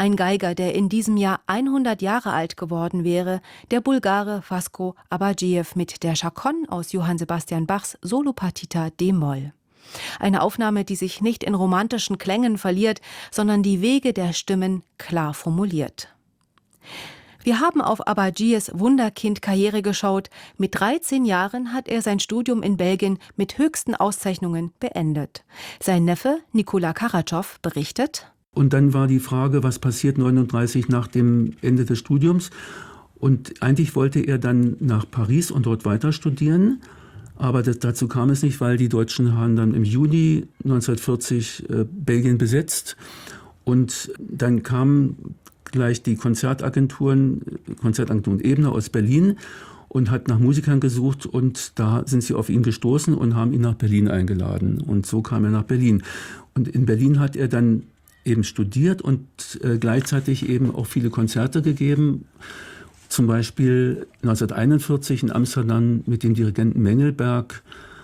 Ein Geiger, der in diesem Jahr 100 Jahre alt geworden wäre, der Bulgare Vasko Abadjiev mit der Chaconne aus Johann Sebastian Bachs Solopartita d-Moll. Eine Aufnahme, die sich nicht in romantischen Klängen verliert, sondern die Wege der Stimmen klar formuliert. Wir haben auf Abadjievs Wunderkind-Karriere geschaut. Mit 13 Jahren hat er sein Studium in Belgien mit höchsten Auszeichnungen beendet. Sein Neffe Nikola Karatschov berichtet: Und dann war die Frage, was passiert 1939 nach dem Ende des Studiums? Und eigentlich wollte er dann nach Paris und dort weiter studieren. Aber dazu kam es nicht, weil die Deutschen haben dann im Juni 1940 Belgien besetzt. Und dann kamen gleich die Konzertagentur Ebner aus Berlin und hat nach Musikern gesucht. Und da sind sie auf ihn gestoßen und haben ihn nach Berlin eingeladen. Und so kam er nach Berlin. Und in Berlin hat er dann eben studiert und gleichzeitig eben auch viele Konzerte gegeben. Zum Beispiel 1941 in Amsterdam mit dem Dirigenten Mengelberg.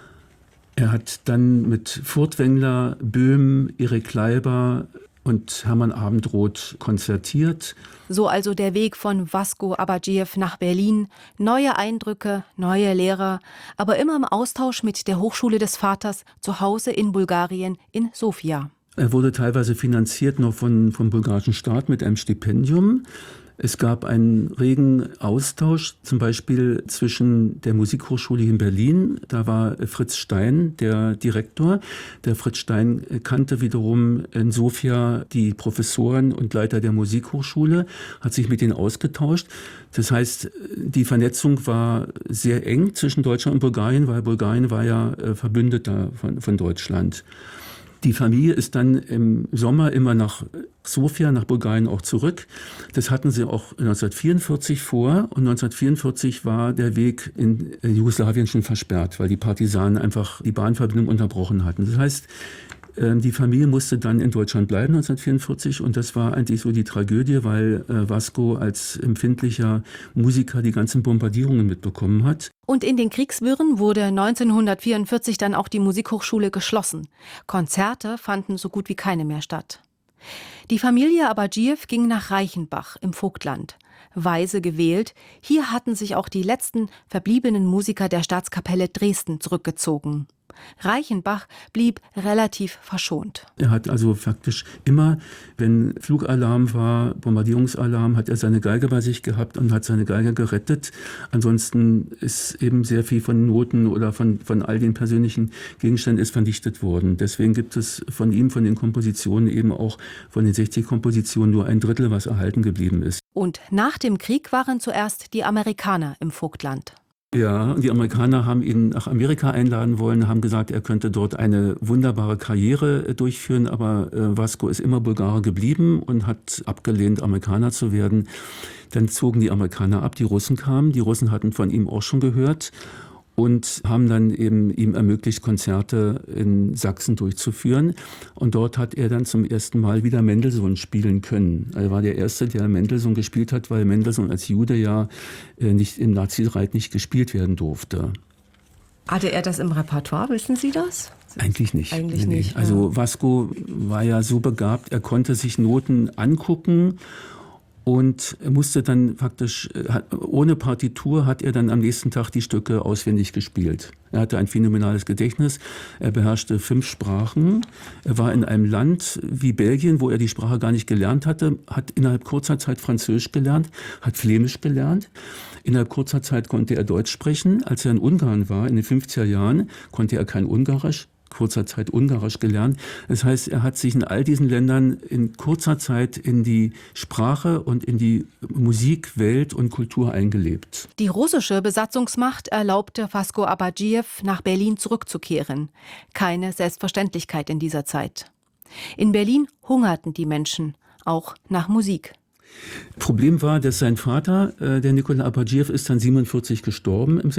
Er hat dann mit Furtwängler, Böhm, Erik Kleiber und Hermann Abendroth konzertiert. So also der Weg von Vasko Abadjiev nach Berlin. Neue Eindrücke, neue Lehrer, aber immer im Austausch mit der Hochschule des Vaters zu Hause in Bulgarien in Sofia. Er wurde teilweise finanziert noch vom bulgarischen Staat mit einem Stipendium. Es gab einen regen Austausch, zum Beispiel zwischen der Musikhochschule in Berlin. Da war Fritz Stein, der Direktor. Der Fritz Stein kannte wiederum in Sofia die Professoren und Leiter der Musikhochschule, hat sich mit denen ausgetauscht. Das heißt, die Vernetzung war sehr eng zwischen Deutschland und Bulgarien, weil Bulgarien war ja Verbündeter von Deutschland. Die Familie ist dann im Sommer immer nach Sofia, nach Bulgarien auch zurück. Das hatten sie auch 1944 vor. Und 1944 war der Weg in Jugoslawien schon versperrt, weil die Partisanen einfach die Bahnverbindung unterbrochen hatten. Das heißt, die Familie musste dann in Deutschland bleiben 1944 und das war eigentlich so die Tragödie, weil Vasko als empfindlicher Musiker die ganzen Bombardierungen mitbekommen hat. Und in den Kriegswirren wurde 1944 dann auch die Musikhochschule geschlossen. Konzerte fanden so gut wie keine mehr statt. Die Familie Abadjiev ging nach Reichenbach im Vogtland. Weise gewählt, hier hatten sich auch die letzten verbliebenen Musiker der Staatskapelle Dresden zurückgezogen. Reichenbach blieb relativ verschont. Er hat also faktisch immer, wenn Flugalarm war, Bombardierungsalarm, hat er seine Geige bei sich gehabt und hat seine Geige gerettet. Ansonsten ist eben sehr viel von Noten oder von all den persönlichen Gegenständen ist vernichtet worden. Deswegen gibt es von ihm, von den Kompositionen eben auch von den 60 Kompositionen nur ein Drittel, was erhalten geblieben ist. Und nach dem Krieg waren zuerst die Amerikaner im Vogtland. Ja, die Amerikaner haben ihn nach Amerika einladen wollen, haben gesagt, er könnte dort eine wunderbare Karriere durchführen, aber Vasko ist immer Bulgare geblieben und hat abgelehnt, Amerikaner zu werden. Dann zogen die Amerikaner ab, die Russen kamen, die Russen hatten von ihm auch schon gehört und haben dann eben ihm ermöglicht, Konzerte in Sachsen durchzuführen. Und dort hat er dann zum ersten Mal wieder Mendelssohn spielen können. Er war der Erste, der Mendelssohn gespielt hat, weil Mendelssohn als Jude ja nicht im Nazireich nicht gespielt werden durfte. Hatte er das im Repertoire, wissen Sie das? Eigentlich nicht. Eigentlich nicht. Also Vasko war ja so begabt, er konnte sich Noten angucken. Und er musste dann faktisch, ohne Partitur hat er dann am nächsten Tag die Stücke auswendig gespielt. Er hatte ein phänomenales Gedächtnis, er beherrschte 5 Sprachen. Er war in einem Land wie Belgien, wo er die Sprache gar nicht gelernt hatte, hat innerhalb kurzer Zeit Französisch gelernt, hat Flämisch gelernt. Innerhalb kurzer Zeit konnte er Deutsch sprechen. Als er in Ungarn war, in den 50er Jahren, konnte er kein Ungarisch. Kurzer Zeit Ungarisch gelernt. Das heißt, er hat sich in all diesen Ländern in kurzer Zeit in die Sprache und in die Musik, Welt und Kultur eingelebt. Die russische Besatzungsmacht erlaubte Vasko Abadjiev, nach Berlin zurückzukehren. Keine Selbstverständlichkeit in dieser Zeit. In Berlin hungerten die Menschen, auch nach Musik. Problem war, dass sein Vater, der Nikola Abadjiev, ist dann 47 gestorben im